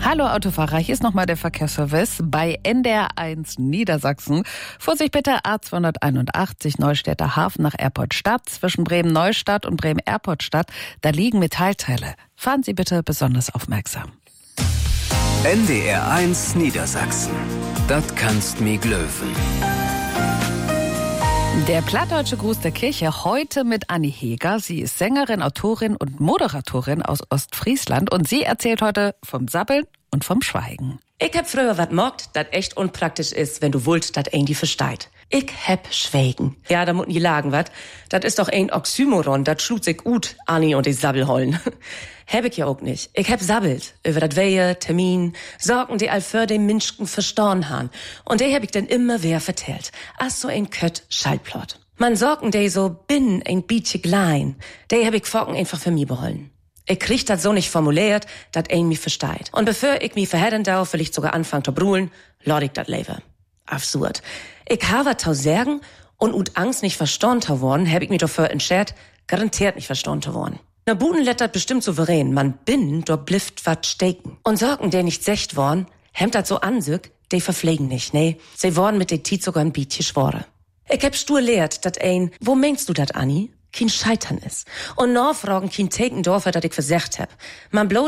Hallo Autofahrer, hier ist nochmal der Verkehrsservice bei NDR1 Niedersachsen. Vorsicht bitte, A281 Neustädter Hafen nach Erpoltstadt. Zwischen Bremen-Neustadt und Bremen-Erpoltstadt, da liegen Metallteile. Fahren Sie bitte besonders aufmerksam. NDR1 Niedersachsen. Das kannst mi glöwen. Der plattdeutsche Gruß der Kirche heute mit Anni Heger. Sie ist Sängerin, Autorin und Moderatorin aus Ostfriesland und sie erzählt heute vom Sabbeln und vom Schweigen. Ich hab früher wat mockt, dat echt unpraktisch ist, wenn du wollt, dat ein die versteit. Ich hab Schweigen. Ja, da mutten die lagen wat. Dat ist doch ein Oxymoron, dat schlut sich gut, Anni und die Sabbelhollen. Hab ich ja auch nicht. Ich hab sabbelt über dat Wehe, Termin, Sorgen, die all für den Minschken verstorben han. Und die hab ich dann immer wer vertellt. As so ein Kött Schallplot. Man Sorgen, die so bin ein bisschen klein, die hab ich Focken einfach für mich behollen. Ich krieg dat so nicht formuliert, dat ein mich versteht. Und bevor ich mich verhedden darf, vielleicht sogar anfangen zu brüllen, lord ich dat Leben. Absurd. Ich habe tau Särgen und ut Angst nicht verstanden worden, hab ich mich dafür entschert, garantiert nicht verstanden worden. Na Buden lettert bestimmt souverän, man bin, dort blifft wat steken. Und Sorgen, der nicht secht worden, hemmt dat so ansück, de verpflegen nicht, nee. Sie worden mit de Tiet sogar ein Bietje schwore. Ich hab stur lehrt, dat ein, wo meinst du dat, Anni? Kein Scheitern is. Und Norfragen kein Tekendorfer, dat ich versagt hab. Man blot